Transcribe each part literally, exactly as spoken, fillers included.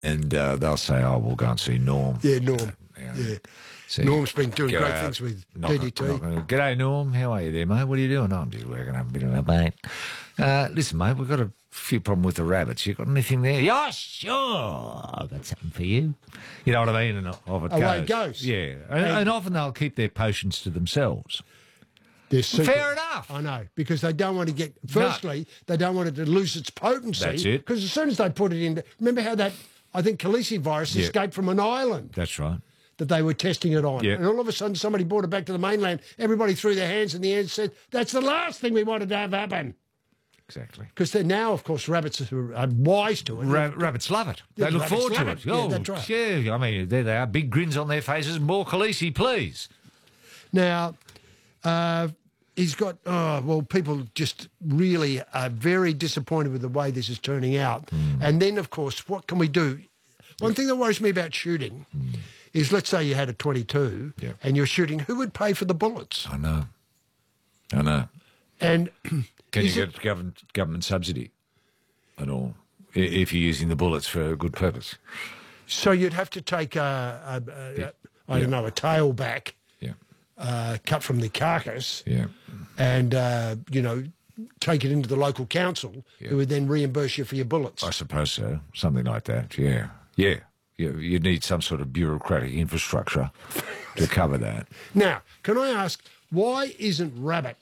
and uh, they'll say, "Oh, we'll go and see Norm." Yeah, Norm. Uh, yeah. yeah. See, Norm's been doing great out, things with knock, D D T. knock, knock, G'day, Norm. How are you there, mate? What are you doing? Oh, I'm just working up a bit of a mate. Uh, listen, mate, we've got a few problems with the rabbits. You got anything there? Yeah, sure. I've got something for you. You know what I mean? And off it Away goes. it goes. Yeah. And, and often they'll keep their potions to themselves. They're super. Fair enough. I know, because they don't want to get... Firstly, no. they don't want it to lose its potency. That's it. Because as soon as they put it in... Remember how that, I think, Khaleesi virus yeah. escaped from an island? That's right. That they were testing it on. Yeah. And all of a sudden, somebody brought it back to the mainland. Everybody threw their hands in the air and said, that's the last thing we wanted to have happen. Exactly. Because now, of course, rabbits are, are wise to it. Ra rabbits love it. Yeah, they look forward to it. it. Yeah, Oh, that's right. yeah. I mean, there they are, big grins on their faces. More Khaleesi, please. Now, uh, he's got, oh, well, people just really are very disappointed with the way this is turning out. Mm. And then, of course, what can we do? One thing that worries me about shooting mm. is, let's say you had a twenty-two yep. and you're shooting, who would pay for the bullets? I know. I know. And can you get government, government subsidy at all if you're using the bullets for a good purpose? So you'd have to take a, a, a, yeah. I don't yeah. know, a tail back, yeah. uh, cut from the carcass, yeah. and, uh, you know, take it into the local council, yeah. who would then reimburse you for your bullets. I suppose so. Something like that, yeah. Yeah. You, you need some sort of bureaucratic infrastructure to cover that. Now, can I ask, why isn't rabbit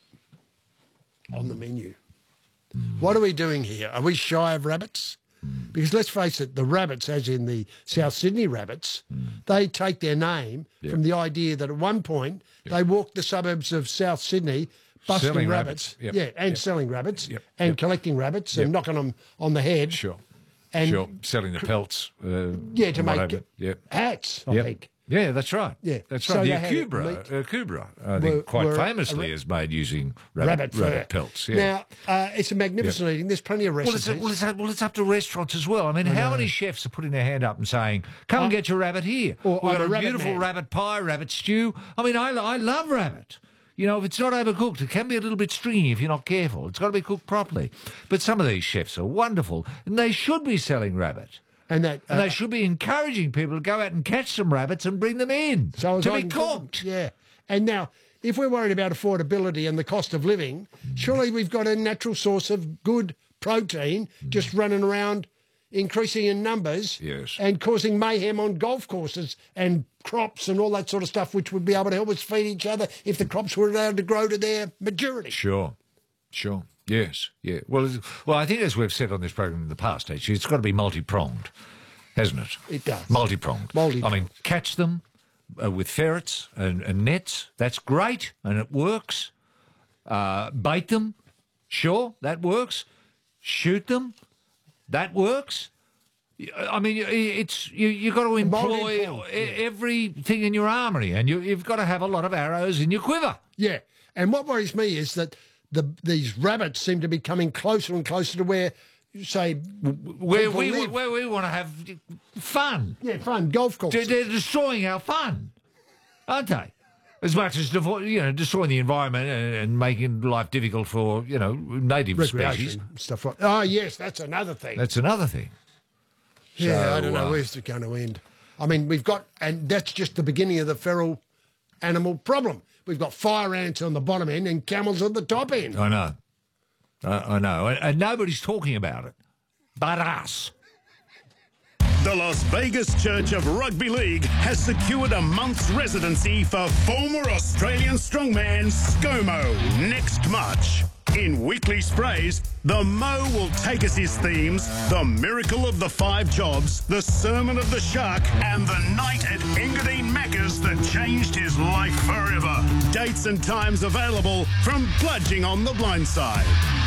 on the menu? Mm. What are we doing here? Are we shy of rabbits? Mm. Because let's face it, the rabbits, as in the South Sydney rabbits, mm. they take their name yep. from the idea that at one point yep. they walked the suburbs of South Sydney busting selling rabbits, rabbits. Yep. yeah, and yep. selling rabbits, yep. and yep. collecting rabbits yep. and knocking them on the head. Sure. And sure. Selling the pelts. Uh, yeah, to make yep. hats, I yep. think. Yeah, that's right. Yeah, that's so right. The Akubra, Akubra, Akubra, I think, were, quite were famously, is made using rabbit, rabbit, fur. rabbit pelts. Yeah. Now, uh, it's a magnificent yep. eating. There's plenty of recipes. Well, it's, well, it's, up, well, it's up to restaurants as well. I mean, I how know. many chefs are putting their hand up and saying, "Come uh, and get your rabbit here"? Or We've got a, a rabbit beautiful man. rabbit pie, rabbit stew. I mean, I, I love rabbit. You know, if it's not overcooked, it can be a little bit stringy if you're not careful. It's got to be cooked properly. But some of these chefs are wonderful, and they should be selling rabbit. And, that, uh, and they should be encouraging people to go out and catch some rabbits and bring them in so to be cooked. Yeah. And now, if we're worried about affordability and the cost of living, mm. surely we've got a natural source of good protein mm. just running around, increasing in numbers yes. and causing mayhem on golf courses and crops and all that sort of stuff, which would be able to help us feed each other if the crops were allowed to grow to their maturity. Sure. Sure. Yes, yeah. Well, well, I think as we've said on this program in the past, actually, it's got to be multi-pronged, hasn't it? It does. Multi-pronged. Multi-pronged. I mean, catch them uh, with ferrets and, and nets. That's great, and it works. Uh, bait them. Sure, that works. Shoot them. That works. I mean, it's you. You've got to employ everything in your armoury, and you, you've got to have a lot of arrows in your quiver. Yeah, and what worries me is that The, these rabbits seem to be coming closer and closer to where, say, where we live. where we want to have fun. Yeah, fun golf courses. They're, they're destroying our fun, aren't they? As much as you know, destroying the environment and, and making life difficult for you know native species stuff like. Oh yes, that's another thing. That's another thing. Yeah, so, I don't know uh, where's it going to end. I mean, we've got, and that's just the beginning of the feral animal problem. We've got fire ants on the bottom end and camels on the top end. I know. I, I know. And, and nobody's talking about it but us. The Las Vegas Church of Rugby League has secured a month's residency for former Australian strongman ScoMo next March. In weekly sprays, the Mo will take us his themes, the miracle of the five jobs, the sermon of the shark, and the night at Engadine Macca's that changed his life forever. Dates and times available from Bludging on the Blind Side.